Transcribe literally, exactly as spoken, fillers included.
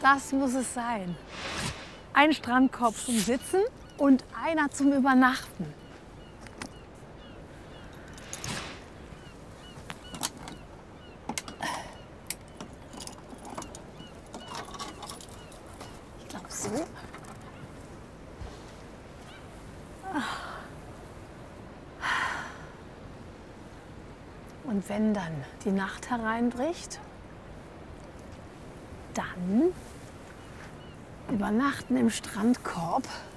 Das muss es sein. Ein Strandkorb zum Sitzen und einer zum Übernachten. Ich glaube so. Und wenn dann die Nacht hereinbricht, dann übernachten im Strandkorb